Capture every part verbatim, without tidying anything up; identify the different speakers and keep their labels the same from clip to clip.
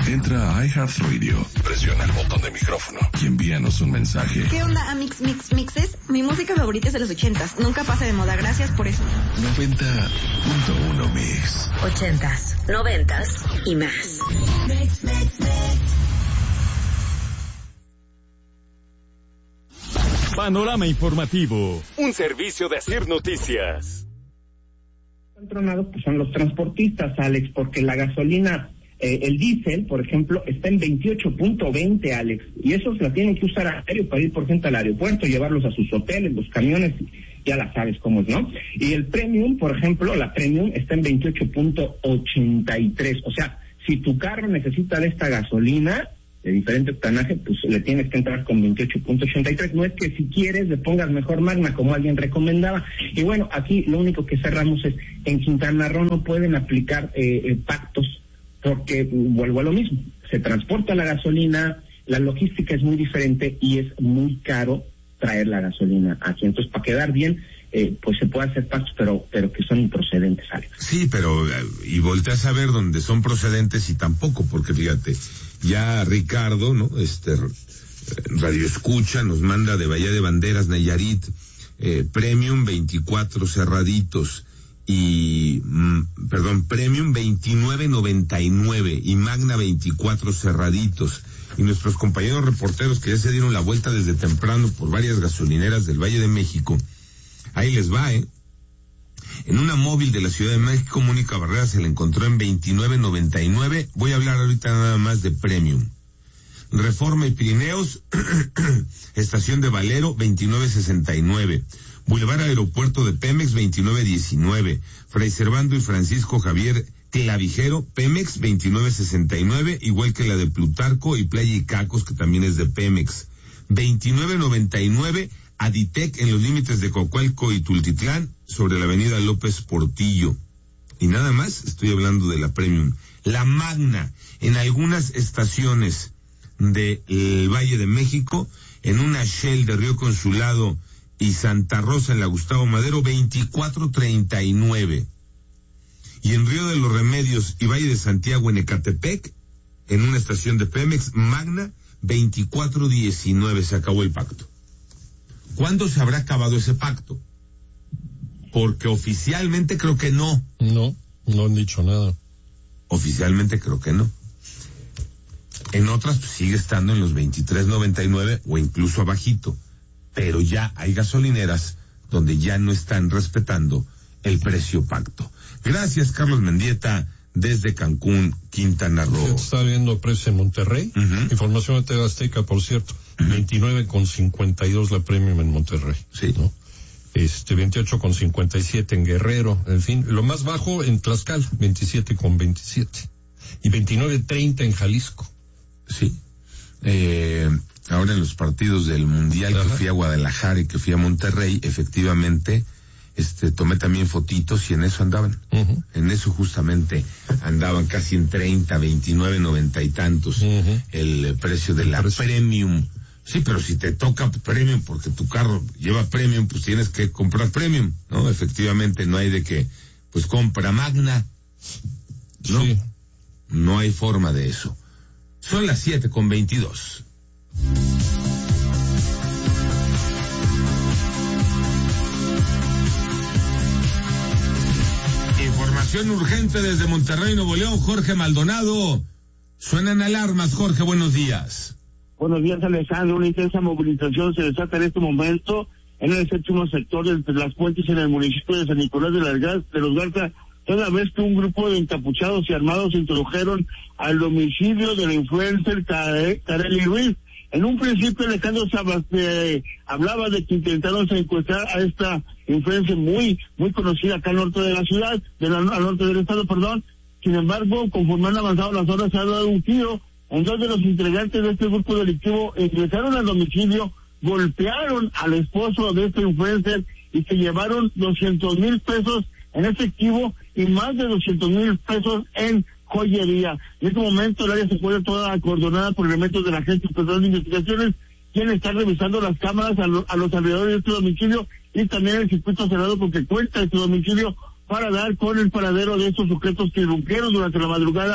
Speaker 1: Entra a iHeartRadio, presiona el botón de micrófono y envíanos un mensaje.
Speaker 2: ¿Qué onda, Amix Mix Mixes? Mi música favorita es de los ochentas. Nunca pasa de moda. Gracias por eso.
Speaker 1: noventa punto uno Mix.
Speaker 3: Ochentas, noventas y más. Mix, mix, mix.
Speaker 4: Panorama informativo. Un servicio de Asir Noticias.
Speaker 5: Tronados pues son los transportistas, Alex, porque la gasolina, eh, el diésel, por ejemplo, está en veintiocho punto veinte, Alex, y esos la tienen que usar a diario para ir por gente al aeropuerto, llevarlos a sus hoteles, los camiones, ya la sabes cómo es, ¿no? Y el premium, por ejemplo, la premium está en veintiocho punto ochenta y tres, o sea, si tu carro necesita de esta gasolina de diferente octanaje, pues le tienes que entrar con veintiocho punto ochenta y tres. No es que si quieres le pongas mejor Magna, como alguien recomendaba. Y bueno, aquí lo único que cerramos es, en Quintana Roo no pueden aplicar eh, eh, pactos, porque vuelvo a lo mismo, se transporta la gasolina, la logística es muy diferente y es muy caro traer la gasolina aquí. Entonces, para quedar bien, eh, pues se puede hacer pactos, pero pero que son improcedentes, Alex.
Speaker 6: Sí, pero, y volteas a ver dónde son procedentes y tampoco, porque fíjate, ya Ricardo, ¿no? Este, Radio Escucha nos manda de Bahía de Banderas, Nayarit, eh, Premium veinticuatro cerraditos y, mm, perdón, Premium veintinueve noventa y nueve y Magna veinticuatro cerraditos. Y nuestros compañeros reporteros que ya se dieron la vuelta desde temprano por varias gasolineras del Valle de México, ahí les va, ¿eh? En una móvil de la Ciudad de México, Mónica Barrera se la encontró en veintinueve noventa y nueve. Voy a hablar ahorita nada más de Premium. Reforma y Pirineos, Estación de Valero, veintinueve sesenta y nueve. Boulevard Aeropuerto de Pemex, veintinueve diecinueve. Fray Servando y Francisco Javier Clavijero, Pemex, veintinueve sesenta y nueve, igual que la de Plutarco y Playa Icacos, que también es de Pemex. veintinueve noventa y nueve, Aditec en los límites de Coacualco y Tultitlán, sobre la avenida López Portillo. Y nada más, estoy hablando de la Premium. La Magna, en algunas estaciones del Valle de México, en una Shell de Río Consulado y Santa Rosa en la Gustavo Madero, veinticuatro treinta y nueve. Y en Río de los Remedios y Valle de Santiago en Ecatepec, en una estación de Pemex, Magna, veinticuatro diecinueve. Se acabó el pacto. ¿Cuándo se habrá acabado ese pacto? Porque oficialmente creo que no.
Speaker 7: No, no han dicho nada.
Speaker 6: Oficialmente creo que no. En otras pues, sigue estando en los veintitrés noventa y nueve o incluso abajito. Pero ya hay gasolineras donde ya no están respetando el precio pacto. Gracias, Carlos Mendieta, desde Cancún, Quintana Roo.
Speaker 7: Está viendo precio en Monterrey. Uh-huh. Información de T V Azteca, por cierto. Uh-huh. veintinueve con cincuenta y dos la Premium en Monterrey.
Speaker 6: Sí.
Speaker 7: ¿No? Este, veintiocho con cincuenta y siete en Guerrero. En fin, lo más bajo en Tlaxcala, veintisiete con veintisiete. Y veintinueve treinta en Jalisco.
Speaker 6: Sí. Eh, ahora en los partidos del Mundial, ajá, que fui a Guadalajara y que fui a Monterrey, efectivamente, este, tomé también fotitos y en eso andaban. Uh-huh. En eso justamente andaban casi en treinta, veintinueve, noventa y tantos, uh-huh, el precio de la precio. Premium. Sí, pero si te toca Premium porque tu carro lleva Premium, pues tienes que comprar Premium, ¿no? Efectivamente, no hay de que, pues compra Magna. No, sí. No hay forma de eso. Son las siete con veintidós. Información urgente desde Monterrey, Nuevo León, Jorge Maldonado. Suenan alarmas, Jorge, buenos días.
Speaker 8: Buenos días, Alejandro. Una intensa movilización se desata en este momento en el séptimo sector entre las puentes en el municipio de San Nicolás de, las Gar- de los Garza, toda vez que un grupo de encapuchados y armados se introdujeron al domicilio del influencer Kareli Ruiz. En un principio, Alejandro Sabas eh, hablaba de que intentaron secuestrar a esta influencer muy muy conocida acá al norte de la ciudad, de la, al norte del estado, perdón. Sin embargo, conforme han avanzado las horas, se ha dado un giro. Entonces los integrantes de este grupo delictivo ingresaron al domicilio, golpearon al esposo de este influencer y se llevaron doscientos mil pesos en efectivo y más de doscientos mil pesos en joyería. En este momento el área se encuentra toda acordonada por elementos de la Agencia Estatal de Investigaciones, quien está revisando las cámaras a, lo, a los alrededores de este domicilio y también el circuito cerrado porque cuenta este domicilio para dar con el paradero de estos sujetos que irrumpieron durante la madrugada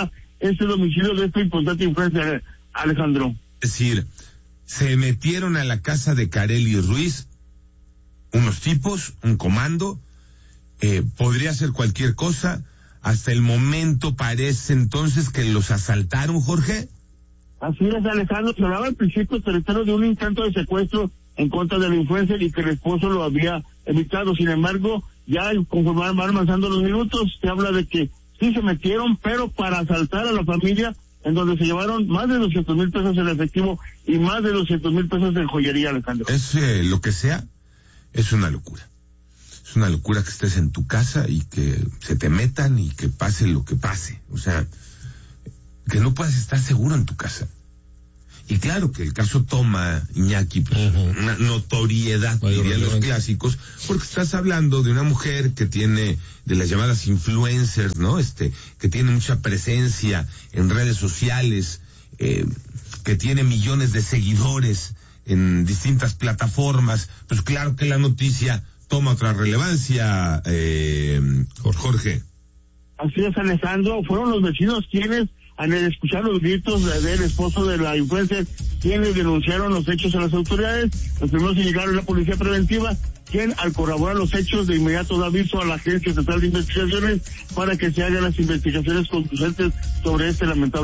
Speaker 8: este domicilio de esta importante influencia, Alejandro.
Speaker 6: Es decir, se metieron a la casa de Karely Ruiz unos tipos, un comando, eh, podría ser cualquier cosa. Hasta el momento parece entonces que los asaltaron, Jorge.
Speaker 8: Así es, Alejandro. Se hablaba al principio territorio de un intento de secuestro en contra del influencer y que el esposo lo había evitado. Sin embargo, ya conforme van avanzando los minutos, se habla de que sí se metieron, pero para asaltar a la familia, en donde se llevaron más de doscientos mil pesos en efectivo y más de doscientos mil pesos en joyería, Alejandro.
Speaker 6: Es eh, lo que sea, es una locura. Es una locura que estés en tu casa y que se te metan y que pase lo que pase. O sea, que no puedas estar seguro en tu casa. Y claro que el caso toma, Iñaki, pues, uh-huh. una notoriedad, dirían los clásicos, porque estás hablando de una mujer que tiene, de las llamadas influencers, ¿no? Este, que tiene mucha presencia en redes sociales, eh, que tiene millones de seguidores en distintas plataformas. Pues claro que la noticia toma otra relevancia, eh, Jorge.
Speaker 8: Así es, Alejandro. Fueron los vecinos quienes, al escuchar los gritos del esposo de la influencer, quienes denunciaron los hechos a las autoridades. Los primeros en llegar a la policía preventiva, quien al corroborar los hechos de inmediato da aviso a la Agencia Estatal de Investigaciones para que se hagan las investigaciones concluyentes sobre este lamentable